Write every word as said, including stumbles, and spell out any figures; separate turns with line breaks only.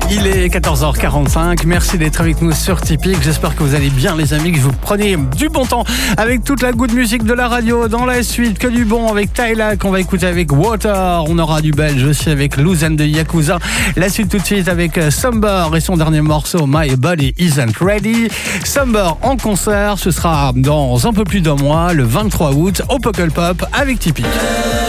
Il est quatorze heures quarante-cinq, merci d'être avec nous sur Tipeee. J'espère que vous allez bien les amis, que vous prenez du bon temps avec toute la good musique de la radio. Dans la suite, que du bon avec Tyla qu'on va écouter avec Water. On aura du belge aussi avec Lausanne de Yakuza. La suite tout de suite avec Somber et son dernier morceau My Body Isn't Ready. Somber en concert, ce sera dans un peu plus d'un mois, le vingt-trois août au Pukkelpop avec Tipeee.